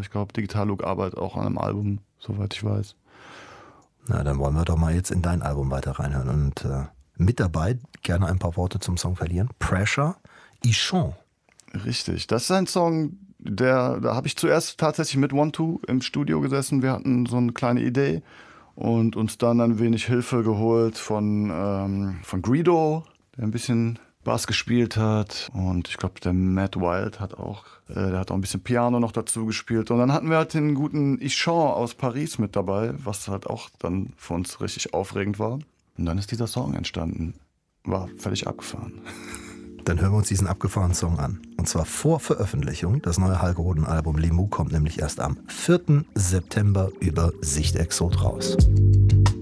Ich glaube, Digital Look arbeitet auch an einem Album, soweit ich weiß. Na, dann wollen wir doch mal jetzt in dein Album weiter reinhören. Und mit dabei gerne ein paar Worte zum Song verlieren. Pressure, Ichon. Richtig, das ist ein Song, da habe ich zuerst tatsächlich mit One-Two im Studio gesessen. Wir hatten so eine kleine Idee und uns dann ein wenig Hilfe geholt von Greedo, der ein bisschen Bass gespielt hat. Und ich glaube, der Matt Wild hat auch ein bisschen Piano noch dazu gespielt. Und dann hatten wir halt den guten Ichon aus Paris mit dabei, was halt auch dann für uns richtig aufregend war. Und dann ist dieser Song entstanden. War völlig abgefahren. Dann hören wir uns diesen abgefahrenen Song an. Und zwar vor Veröffentlichung. Das neue Halgeroden-Album Lemu kommt nämlich erst am 4. September über Sicht Exot raus.